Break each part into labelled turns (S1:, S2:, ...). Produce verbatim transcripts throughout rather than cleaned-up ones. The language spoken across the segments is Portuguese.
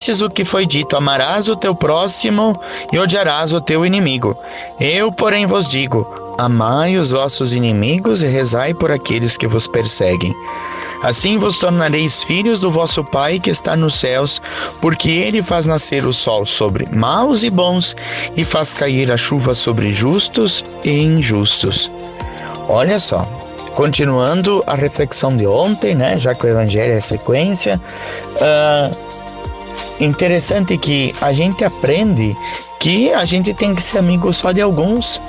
S1: ouvistes o que foi dito: amarás o teu próximo e odiarás o teu inimigo. Eu, porém, vos digo: amai os vossos inimigos e rezai por aqueles que vos perseguem. Assim vos tornareis filhos do vosso Pai que está nos céus, porque Ele faz nascer o sol sobre maus e bons e faz cair a chuva sobre justos e injustos. Olha só, continuando a reflexão de ontem, né, já que o Evangelho é sequência, uh, interessante que a gente aprende que a gente tem que ser amigo só de alguns.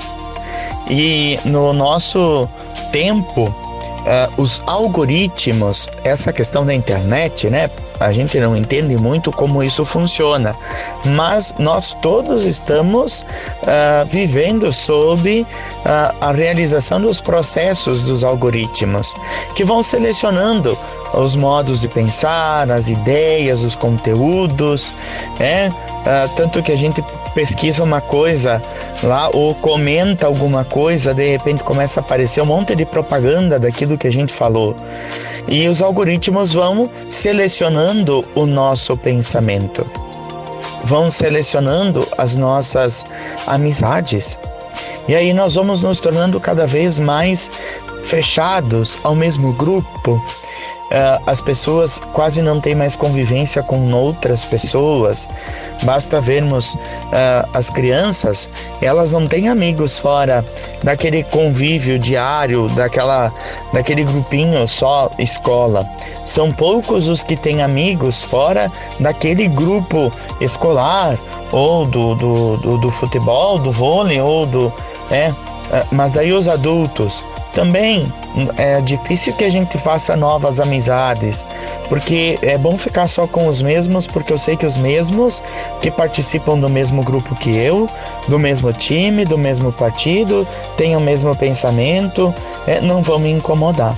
S1: E no nosso tempo, Uh, os algoritmos, essa questão da internet, né? A gente não entende muito como isso funciona, mas nós todos estamos uh, vivendo sob uh, a realização dos processos dos algoritmos, que vão selecionando os modos de pensar, as ideias, os conteúdos, né? Uh, tanto que a gente pesquisa uma coisa lá ou comenta alguma coisa, de repente começa a aparecer um monte de propaganda daquilo que a gente falou. E os algoritmos vão selecionando o nosso pensamento, vão selecionando as nossas amizades. E aí nós vamos nos tornando cada vez mais fechados ao mesmo grupo. Uh, as pessoas quase não têm mais convivência com outras pessoas. Basta vermos uh, as crianças, elas não têm amigos fora daquele convívio diário, daquela, daquele grupinho só escola. São poucos os que têm amigos fora daquele grupo escolar, ou do, do, do, do futebol, do vôlei, ou do... É, uh, mas daí os adultos... Também é difícil que a gente faça novas amizades, porque é bom ficar só com os mesmos, porque eu sei que os mesmos que participam do mesmo grupo que eu, do mesmo time, do mesmo partido, têm o mesmo pensamento, é, não vão me incomodar.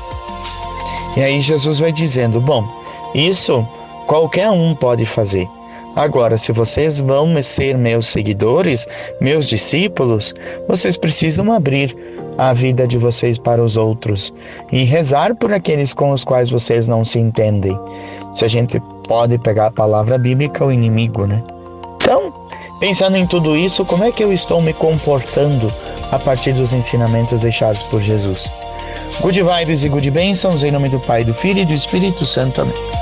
S1: E aí Jesus vai dizendo, bom, isso qualquer um pode fazer. Agora, se vocês vão ser meus seguidores, meus discípulos, vocês precisam abrir a vida de vocês para os outros e rezar por aqueles com os quais vocês não se entendem. Se a gente pode pegar a palavra bíblica, o inimigo, né? Então, pensando em tudo isso, como é que eu estou me comportando a partir dos ensinamentos deixados por Jesus? Good vibes e good bênçãos, em nome do Pai, do Filho e do Espírito Santo. Amém.